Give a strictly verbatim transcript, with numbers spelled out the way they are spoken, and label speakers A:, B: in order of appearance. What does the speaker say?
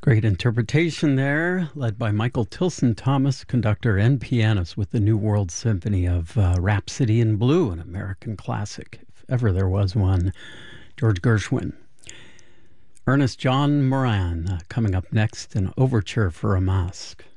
A: Great interpretation there, led by Michael Tilson Thomas, conductor and pianist with the New World Symphony of uh, Rhapsody in Blue, an American classic, if ever there was one. George Gershwin. Ernest John Moran uh, coming up next, an overture for a masque.